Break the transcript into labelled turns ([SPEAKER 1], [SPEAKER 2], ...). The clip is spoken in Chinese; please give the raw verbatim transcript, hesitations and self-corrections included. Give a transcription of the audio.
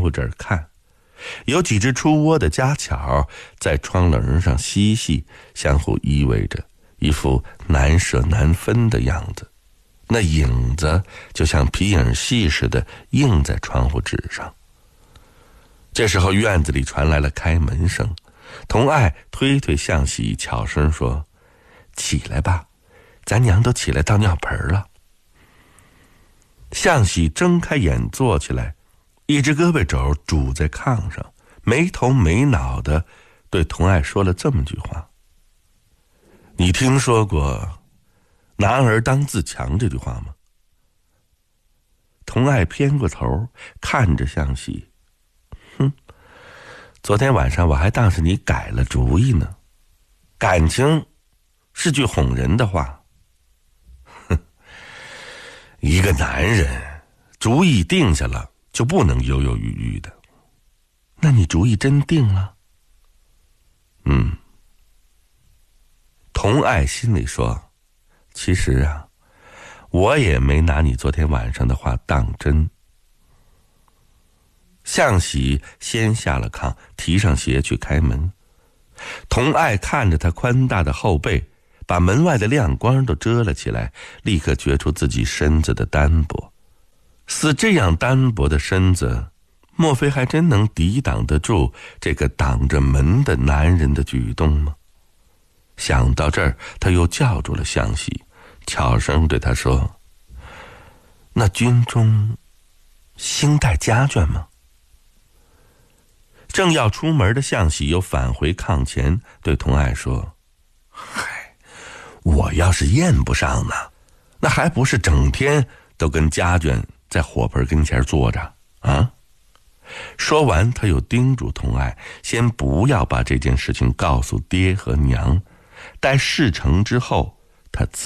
[SPEAKER 1] 户这儿看，有几只出窝的家巧在窗棱上嬉戏，相互依偎着，一副难舍难分的样子。那影子就像皮影戏似的映在窗户纸上。这时候院子里传来了开门声，童爱推推向喜，悄声说：“起来吧，咱娘都起来倒尿盆了。”向喜睁开眼坐起来，一只胳膊肘拄在炕上，没头没脑的对童爱说了这么句话：“你听说过男儿当自强这句话吗？”童爱偏过头看着向喜，哼，昨天晚上我还当是你改了主意呢。感情是句哄人的话。哼，一个男人主意定下了就不能犹犹豫豫的。那你主意真定了？嗯。童爱心里说，其实啊，我也没拿你昨天晚上的话当真。向喜先下了炕，提上鞋去开门。童爱看着他宽大的后背，把门外的亮光都遮了起来，立刻觉出自己身子的单薄。似这样单薄的身子，莫非还真能抵挡得住这个挡着门的男人的举动吗？想到这儿，他又叫住了向喜，悄声对他说：“那军中兴带家眷吗？”正要出门的向喜又返回炕前，对童爱说：“嗨，我要是验不上呢，那还不是整天都跟家眷在火盆跟前坐着啊？”说完，他又叮嘱童爱先不要把这件事情告诉爹和娘，待事成之后，他自